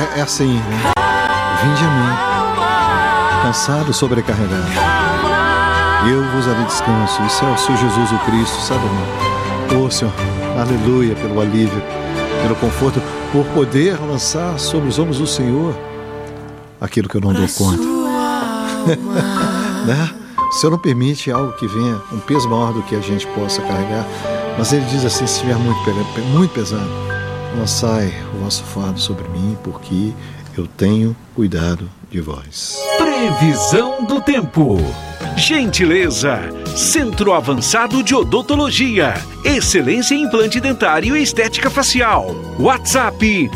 é assim, né? Vinde a mim, cansado, sobrecarregado, e eu vos darei descanso. Isso é o Senhor Jesus o Cristo, sabe, irmão? Senhor, aleluia, pelo alívio, pelo conforto, por poder lançar sobre os ombros do Senhor aquilo que eu não dou conta. Né? O Senhor não permite algo que venha, um peso maior do que a gente possa carregar, mas Ele diz assim: se estiver muito pesado, lançai o vosso fardo sobre mim, porque eu tenho cuidado de vós. Previsão do tempo. Gentileza, Centro Avançado de Odontologia, excelência em implante dentário e estética facial. WhatsApp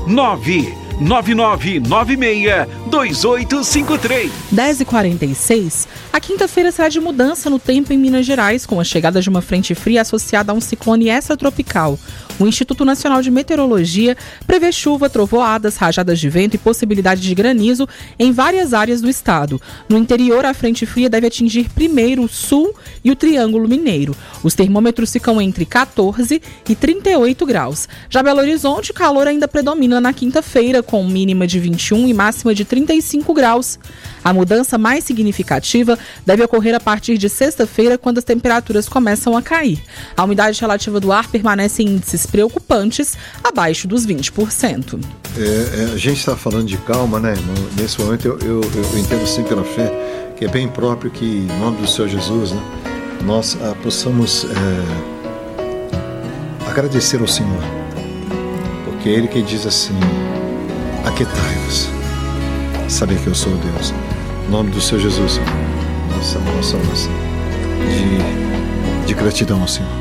999962853. 10h46, a quinta-feira será de mudança no tempo em Minas Gerais, com a chegada de uma frente fria associada a um ciclone extratropical. O Instituto Nacional de Meteorologia prevê chuva, trovoadas, rajadas de vento e possibilidade de granizo em várias áreas do estado. No interior, a frente fria deve atingir primeiro o sul e o Triângulo Mineiro. Os termômetros ficam entre 14 e 38 graus. Já Belo Horizonte, o calor ainda predomina na quinta-feira, com mínima de 21 e máxima de 35 graus. A mudança mais significativa deve ocorrer a partir de sexta-feira, quando as temperaturas começam a cair. A umidade relativa do ar permanece em índices preocupantes, abaixo dos 20%. A gente está falando de calma, né, irmão? Nesse momento eu entendo sim pela fé, que é bem próprio que, em nome do Senhor Jesus, né, nós possamos agradecer ao Senhor, porque é Ele que diz assim: aquietai-vos, saber que eu sou Deus. Em nome do Senhor Jesus, nossa oração de gratidão ao Senhor.